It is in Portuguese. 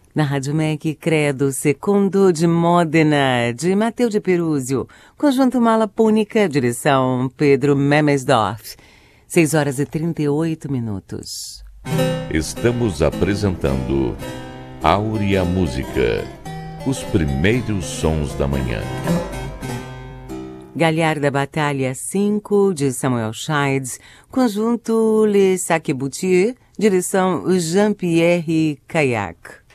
Na Rádio MEC, Credo, Secondo de Modena, de Mateu de Perúzio, Conjunto Mala Púnica, direção Pedro Memesdorf. 6h38. Estamos apresentando Áurea Música, os primeiros sons da manhã. Galharda Batalha 5, de Samuel Scheids, Conjunto Les Sac-Boutier, direção Jean-Pierre Kayak.